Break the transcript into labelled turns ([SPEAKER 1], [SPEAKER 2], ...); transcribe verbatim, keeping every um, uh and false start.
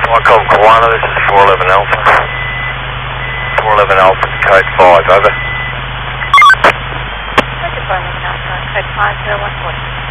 [SPEAKER 1] Wycombe Kiwana, this is four eleven Alpha. four eleven Alpha, code five, over.
[SPEAKER 2] four eleven Alpha, code five zero one four.